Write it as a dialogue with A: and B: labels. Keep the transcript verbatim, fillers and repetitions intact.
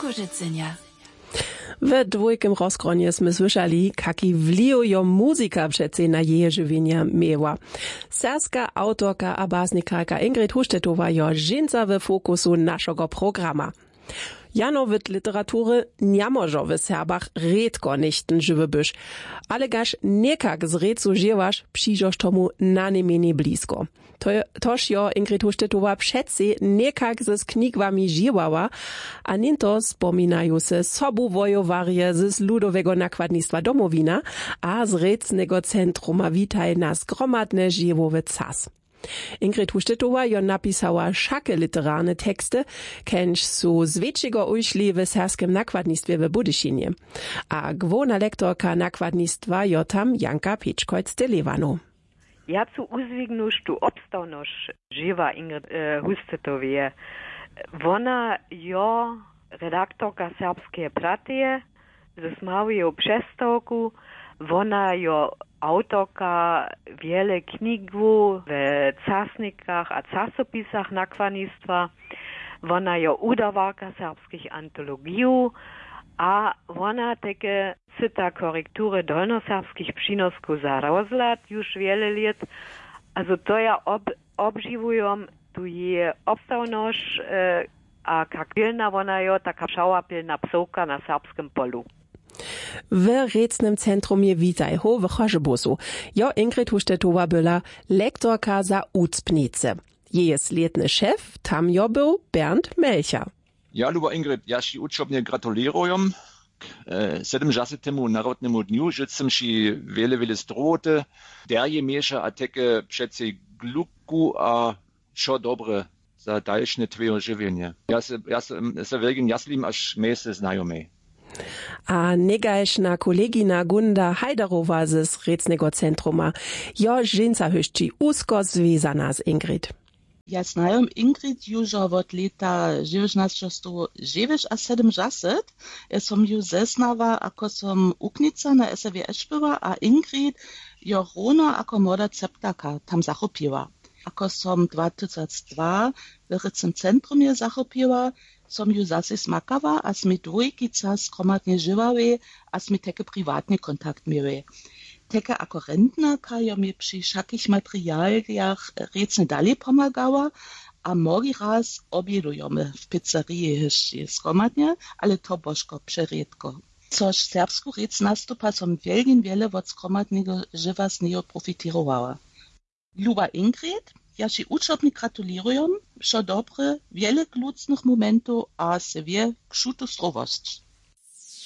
A: Kużycynia.
B: W dwójkim rozgronie sme słyszeli, kaki wlijują muzyka przece na jej żywienie miewa. Serska autorka a basnikarka Ingrid Huštetowa jo żeńca w fokusu naszego programa. Jano w literatury nie może w Serbach redko nichten żywy byś, ale gaż niekak z recu żywasz, przyjdziesz tomu na niemienie blisko. To, toż jo Ingrid Huštetowa przece niekak ze knigwami żyłała, a ninto spominają se sobu wojowarie z ludowego nakładnictwa domowina, a z recnego centruma witaj na zgromadne żywowe cas. Ingrid Huštetowa jo napisała szake literarne teksty, kenž su z większego ujśli w serskim nakładnictwie w Budyšinie. A główna lektorka nakładnictwa jo tam Janka Piečkojc-Delevanu.
C: Ja zu uzwignuš tu obstavnoš živa Ingrid uh, Huštetovje. Ona jo redaktorka Serbskie Pratije, z małego przestoku, ona jo autorka wiele knigów w casnikach a casopisach nakładnictwa, ona jo udawarka serbskich antologijów, a ona takie cyta korektury dolnoserbskich przynosków za rozlad już wiele lat. Also to ja ob, obživujem tu je obstavnoš, e, a kak pilna ona jo, taka šała pilna psovka na serbskim polu.
B: W recnym centrum je witajho w Chorzebusu. Jo Ingrid Huštetowa była lektorka za Ucpnice. Jej letny szef tam jo był Bernd Melcher.
D: Ja, luba Ingrid, ja ci uczobnie gratuluję. K sedemdziesiątemu Narodnemu Dniu życzę ci wiele, wiele zdrowoty, derje miesza a takie przece gluku a szo dobre za dalsze twoje żywienie. Ja se, ja se, se wielkim jaslim aż miejsce znajomy.
B: A negajšna kolegina Gunda Hajdarowa z recnego centruma jo żeńca hyšči usko związana z Ingrid.
E: Ja znajom Ingrid już od lata dziewiętnaście a sedemdziesiąt. Ja som ju zeznawa, ako som uknica na S W S była, a Ingrid jo rona ako młoda ceptaka tam zachopiła. Ako som dwa tysiące dwa w recnym centrum je zachopiła, som ju zase smakała, a sme dwójkica skromadnie żywały, a sme teke prywatny kontakt miały. Teke ako rentnerka jo mi przy wszakich materialiach recne dalej pomagała, a mogi raz objedujemy w pizzerii jeszcze skromadnie, ale to bożko przeredko. Což serbsku rec nastupa som wielgin wiele od skromadnego żywa z niego profitirowała. Luba Ingrid, ja ci uczobnie gratuluję, wszo dobre, wiele klucnych momentów, a se wie, kszutu zdrowość.